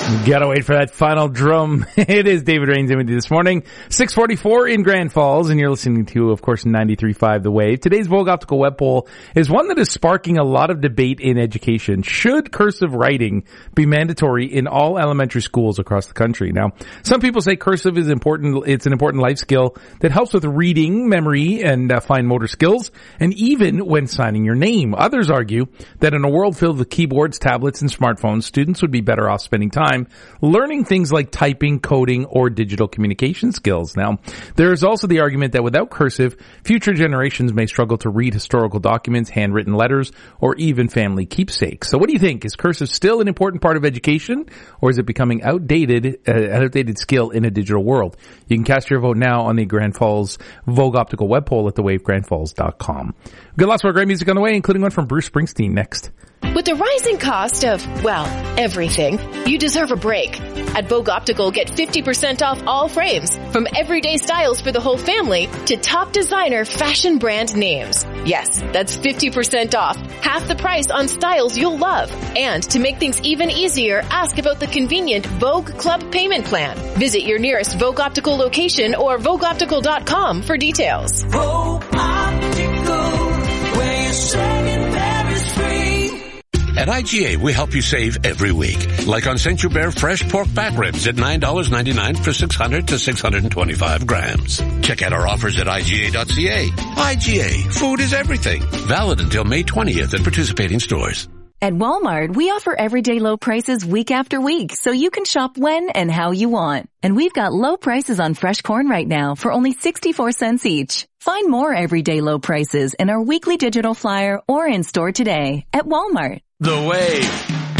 Gotta wait for that final drum. It is David Rains in with you this morning. 6:44 in Grand Falls, and you're listening to, of course, 93.5 The Wave. Today's Vogue Optical Web Poll is one that is sparking a lot of debate in education. Should cursive writing be mandatory in all elementary schools across the country? Now, some people say cursive is important. It's an important life skill that helps with reading, memory, and fine motor skills, and even when signing your name. Others argue that in a world filled with keyboards, tablets, and smartphones, students would be better off spending time learning things like typing, coding, or digital communication skills. Now, there is also the argument that without cursive, future generations may struggle to read historical documents, handwritten letters, or even family keepsakes. So what do you think? Is cursive still an important part of education, or is it becoming an outdated skill in a digital world? You can cast your vote now on the Grand Falls Vogue Optical Web Poll at thewavegrandfalls.com. We've got lots more great music on the way, including one from Bruce Springsteen next. With the rising cost of, well, everything, you deserve a break. At Vogue Optical, get 50% off all frames, from everyday styles for the whole family to top designer fashion brand names. Yes, that's 50% off, half the price on styles you'll love. And to make things even easier, ask about the convenient Vogue Club payment plan. Visit your nearest Vogue Optical location or VogueOptical.com for details. Vogue Optical, where you're saying there is free. At IGA, we help you save every week. Like on St. Hubert fresh pork back ribs at $9.99 for 600 to 625 grams. Check out our offers at IGA.ca. IGA, food is everything. Valid until May 20th at participating stores. At Walmart, we offer everyday low prices week after week, so you can shop when and how you want. And we've got low prices on fresh corn right now for only 64 cents each. Find more everyday low prices in our weekly digital flyer or in store today at Walmart. The Wave.